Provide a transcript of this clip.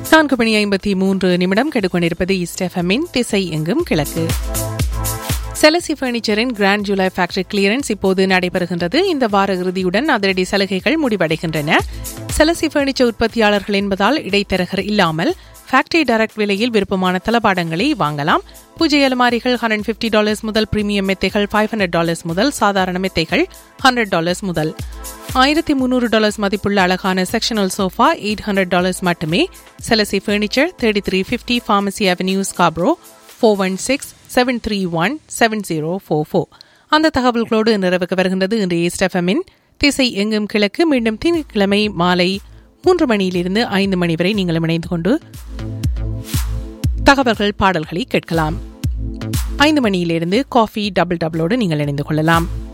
4:53 கேட்டுக்கொண்டிருப்பது ஈஸ்ட் எஃப்எம்மின் திசை எங்கும் கிழக்கு. செலசி பர்னிச்சரின் கிராண்ட் ஜூலை ஃபேக்டரி கிளியரன்ஸ் இப்போது நடைபெறுகின்றது. இந்த வார இறுதியுடன் அதிரடி சலுகைகள் முடிவடைகின்றன. செலசி பர்னிச்சர் உற்பத்தியாளர்கள் என்பதால் இடைத்தரகர் இல்லாமல் ஃபேக்டரி டைரக்ட் விலையில் விருப்பமான தளபாடங்களை வாங்கலாம். பூஜை அலமாரிகள் $150 முதல், பிரீமியம் மெத்தைகள் $500 முதல், சாதாரண மெத்தைகள் $100 முதல். $1300 மதிப்புள்ள அழகான செக்ஷனல் சோஃபா $800 மட்டுமே. செலசி பர்னிச்சர் 3350 ஃபார்மசி அவென்யூ, ஸ்காப்ரோ 4167317044. அந்த தகவல்களோடு நிறைவுக்கு வருகின்றது இன்று ஈஸ்ட் எஃப்எம்மின் திசை எங்கும் கிழக்கு. மீண்டும் திங்கட்கிழமை மாலை 3 மணியிலிருந்து 5 மணி வரை நீங்கள் இணைந்து கொண்டு தகவல்கள், பாடல்களை கேட்கலாம். 5 மணியிலிருந்து காஃபி டபுள் டபுளோடு நீங்கள் இணைந்து கொள்ளலாம்.